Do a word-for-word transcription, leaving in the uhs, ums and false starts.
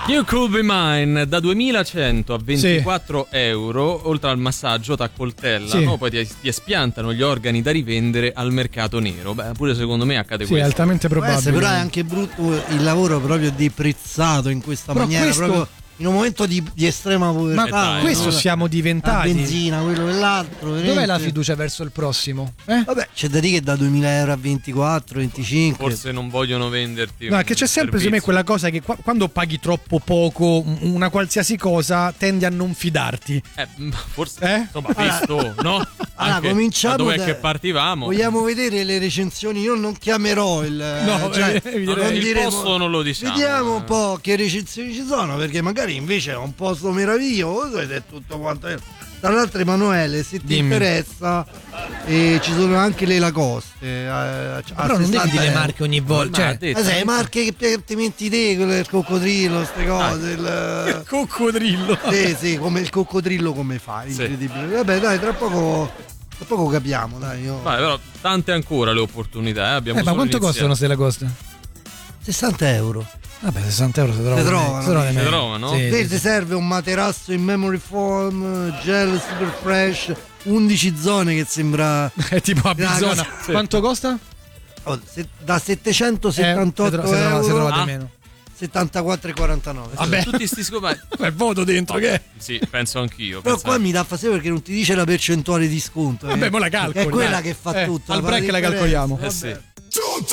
You Could Be Mine da duemilacento a ventiquattro sì. euro, oltre al massaggio t'accoltellano, sì. no? Poi ti, ti espiantano gli organi da rivendere al mercato nero. Beh, pure secondo me accade sì, questo. Sì, è altamente probabile. Essere, però è anche brutto il lavoro proprio deprezzato in questa però maniera, questo... proprio in un momento di, di estrema povertà. Ma dai, questo no? siamo diventati. La benzina, quello e l'altro. Veramente. Dov'è la fiducia verso il prossimo? Eh? Vabbè, c'è da dire che da duemila euro a ventiquattro, venticinque. Forse non vogliono venderti. No, che c'è sempre secondo me quella cosa che qua, quando paghi troppo poco una qualsiasi cosa tendi a non fidarti. Eh, forse eh? insomma, visto, no? Allora, cominciamo da dov'è da... che partivamo? Vogliamo vedere le recensioni? Io non chiamerò il no, cioè, eh, non il diremo... posto non lo diciamo. Vediamo un po' che recensioni ci sono, perché magari invece è un posto meraviglioso ed è tutto quanto. Tra l'altro, Emanuele, se ti Dimmi. interessa, eh, ci sono anche le Lacoste. Eh, a Però non devi dire le marche ogni volta. Cioè, detto, eh, sai, marche che ti metti te, il coccodrillo, queste cose. Ah, il... il coccodrillo. Sì, sì, come il coccodrillo come fai? Sì. Incredibile. Vabbè, dai, tra poco. Tra poco capiamo, dai. Io... Vai, però tante ancora le opportunità. Eh? Abbiamo eh, ma quanto iniziato. costano queste Lacoste? sessanta euro. Vabbè, sessanta euro si trovano. Si trovano, si trovano, si trovano. Sì, sì, ti serve un materasso in memory foam, gel super fresh, undici zone che sembra. È tipo a Bizona. Sì. Quanto costa? Oh, se, da settecentosettantotto eh, se tro- euro se trovate a meno. settantaquattro e quarantanove. Vabbè, tutti sti scopati. È voto dentro che? Sì, penso anch'io. Però penso qua anche. mi dà fastidio perché non ti dice la percentuale di sconto. Vabbè, eh. ma la calcoli. È quella che fa eh, tutto. Al break la calcoliamo. Eh sì.